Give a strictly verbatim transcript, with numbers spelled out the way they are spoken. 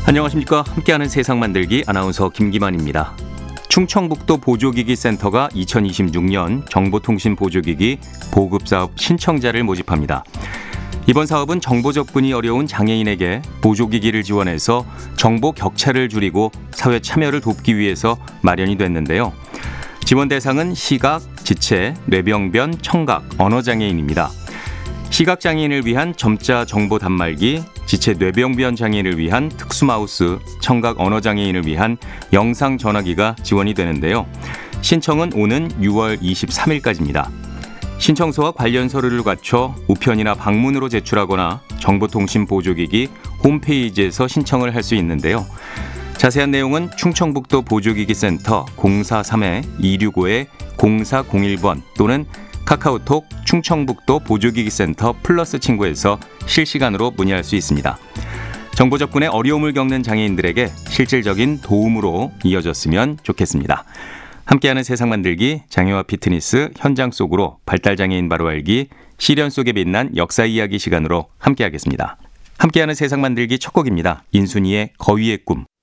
안녕하십니까. 함께하는 세상 만들기 아나운서 김기만입니다. 충청북도 보조기기 센터가 이천이십육 년 정보통신 보조기기 보급사업 신청자를 모집합니다. 이번 사업은 정보 접근이 어려운 장애인에게 보조기기를 지원해서 정보 격차를 줄이고 사회 참여를 돕기 위해서 마련이 됐는데요. 지원 대상은 시각, 지체, 뇌병변, 청각, 언어장애인입니다. 시각장애인을 위한 점자 정보 단말기, 지체 뇌병변 장애인을 위한 특수마우스, 청각 언어장애인을 위한 영상 전화기가 지원이 되는데요. 신청은 오는 유월 이십삼일까지입니다. 신청서와 관련 서류를 갖춰 우편이나 방문으로 제출하거나 정보통신 보조기기 홈페이지에서 신청을 할 수 있는데요. 자세한 내용은 충청북도 보조기기센터 공사삼 이육오 공사공일 번 또는 카카오톡 충청북도 보조기기센터 플러스 친구에서 실시간으로 문의할 수 있습니다. 정보 접근에 어려움을 겪는 장애인들에게 실질적인 도움으로 이어졌으면 좋겠습니다. 함께하는 세상 만들기, 장애와 피트니스 현장 속으로 발달장애인 바로 알기, 시련 속에 빛난 역사 이야기 시간으로 함께하겠습니다. 함께하는 세상 만들기 첫 곡입니다. 인순이의 거위의 꿈.